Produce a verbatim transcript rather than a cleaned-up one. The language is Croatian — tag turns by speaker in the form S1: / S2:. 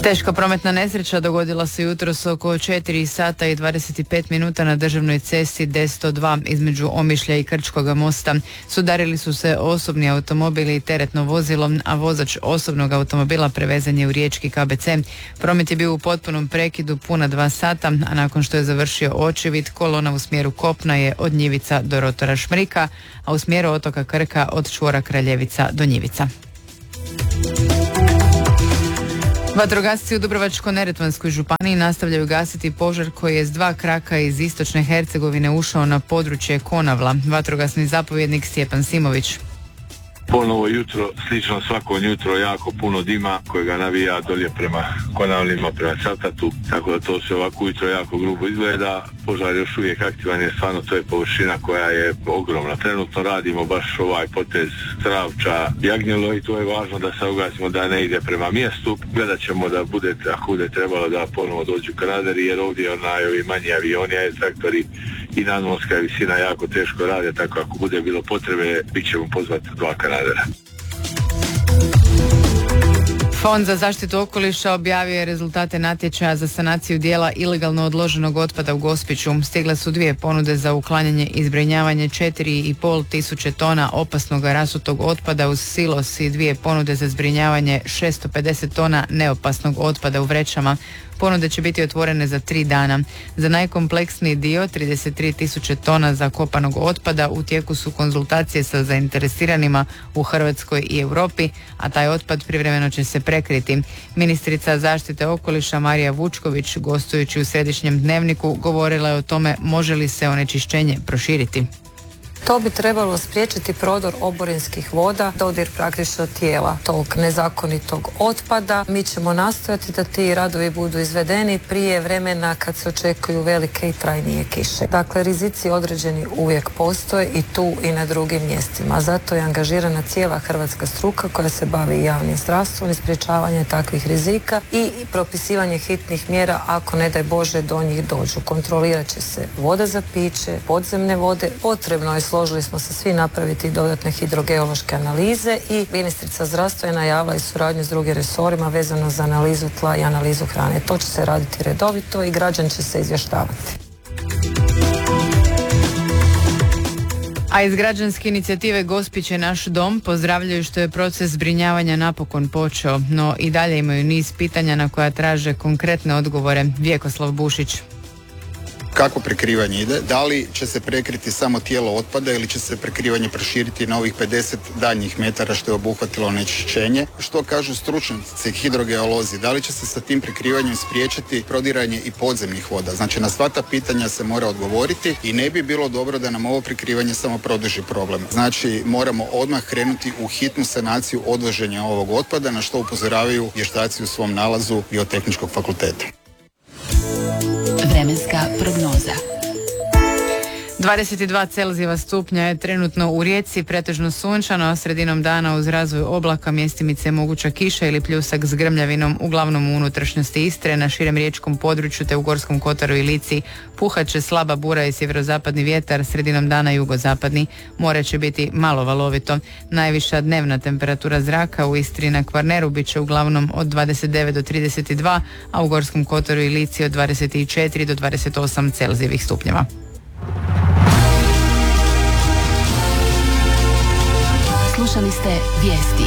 S1: Teška prometna nesreća dogodila se jutros oko četiri sata i dvadeset pet minuta na državnoj cesti D sto dva između Omišlja i Krčkoga mosta. Sudarili su se osobni automobili i teretno vozilo, a vozač osobnog automobila prevezan je u riječki K B C. Promet je bio u potpunom prekidu puna dva sata, a nakon što je završio očevid, kolona u smjeru kopna je od Njivica do rotora Šmrika, a u smjeru otoka Krka od čvora Kraljevica do Njivica. Vatrogasci u Dubrovačko-neretvanskoj županiji nastavljaju gasiti požar koji je s dva kraka iz istočne Hercegovine ušao na područje Konavla. Vatrogasni zapovjednik Stjepan Simović.
S2: Ponovo jutro, slično svako jutro, jako puno dima kojega navija dolje prema Konavlima, prema Cavtatu, tako da to se ovako jutro jako grubo izgleda. Požar je još uvijek aktivan, je stvarno to je površina koja je ogromna. Trenutno radimo baš ovaj potez Stravča Jagnjelo i to je važno da se ugasimo da ne ide prema mjestu. Gledat ćemo da bude, ako bude trebalo da ponovo dođu kanaderi, jer ovdje onaj ovi manji avioni, traktori i nadmorska visina jako teško rade, tako ako bude bilo potrebe, bit ćemo pozvati dva kanadera.
S1: Fond za zaštitu okoliša objavio je rezultate natječaja za sanaciju dijela ilegalno odloženog otpada u Gospiću. Stigle su dvije ponude za uklanjanje i zbrinjavanje četiri i pol tisuće tona opasnog rasutog otpada uz silos i dvije ponude za zbrinjavanje šesto pedeset tona neopasnog otpada u vrećama. Ponude će biti otvorene za tri dana. Za najkompleksniji dio, trideset tri tisuće tona zakopanog otpada, u tijeku su konzultacije sa zainteresiranima u Hrvatskoj i Europi, a taj otpad privremeno će se prekriti. Ministrica zaštite okoliša Marija Vučković, gostujući u Središnjem dnevniku, govorila je o tome može li se onečišćenje proširiti.
S3: To bi trebalo spriječiti prodor oborinskih voda, dodir praktično tijela tog nezakonitog otpada. Mi ćemo nastojati da ti radovi budu izvedeni prije vremena kad se očekuju velike i trajnije kiše. Dakle, rizici određeni uvijek postoje i tu i na drugim mjestima. Zato je angažirana cijela hrvatska struka koja se bavi javnim zdravstvom i sprječavanje takvih rizika i propisivanje hitnih mjera ako ne daj Bože do njih dođu. Kontrolirat će se voda za piće, podzemne vode, potrebno je složili smo se svi napraviti dodatne hidrogeološke analize i ministrica zdravstva je najavila i suradnju s drugim resorima vezano za analizu tla i analizu hrane. To će se raditi redovito i građan će se izvještavati.
S1: A iz građanske inicijative Gospić je naš dom pozdravljaju što je proces zbrinjavanja napokon počeo, no i dalje imaju niz pitanja na koja traže konkretne odgovore. Vjekoslav Bušić.
S4: Kako prekrivanje ide? Da li će se prekriti samo tijelo otpada ili će se prekrivanje proširiti na ovih pedeset daljnjih metara što je obuhvatilo onečišćenje? Što kažu stručnjaci hidrogeolozi? Da li će se sa tim prekrivanjem spriječiti prodiranje i podzemnih voda? Znači, na sva ta pitanja se mora odgovoriti i ne bi bilo dobro da nam ovo prekrivanje samo produži problem. Znači, moramo odmah krenuti u hitnu sanaciju odvoženja ovog otpada, na što upozoravaju vještaci u svom nalazu Biotehničkog fakulteta.
S5: Vremenska prognoza.
S1: dvadeset dva Celzijeva stupnja je trenutno u Rijeci, pretežno sunčano, a sredinom dana uz razvoj oblaka mjestimice moguća kiša ili pljusak s grmljavinom, uglavnom u unutrašnjosti Istre, na širem riječkom području te u Gorskom kotaru i Lici. Puhat će slaba bura i sjeverozapadni vjetar, sredinom dana jugozapadni. More će biti malo valovito. Najviša dnevna temperatura zraka u Istri na Kvarneru bit će uglavnom od dvadeset devet do trideset dva, a u Gorskom kotaru i Lici od dvadeset četiri do dvadeset osam Celzijevih stupnjeva.
S5: Slušali ste vijesti.